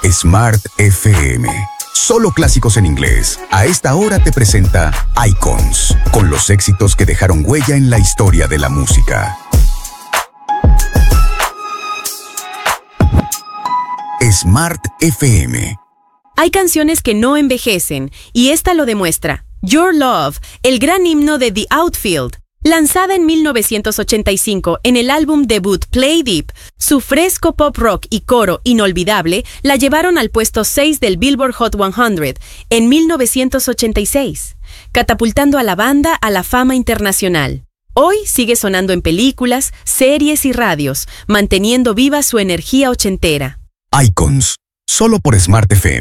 Smart FM. Solo clásicos en inglés. A esta hora te presenta Icons, con los éxitos que dejaron huella en la historia de la música. Smart FM. Hay canciones que no envejecen, y esta lo demuestra. Your Love, el gran himno de The Outfield. Lanzada en 1985 en el álbum debut Play Deep, su fresco pop rock y coro inolvidable la llevaron al puesto 6 del Billboard Hot 100 en 1986, catapultando a la banda a la fama internacional. Hoy sigue sonando en películas, series y radios, manteniendo viva su energía ochentera. Icons, solo por Smart FM.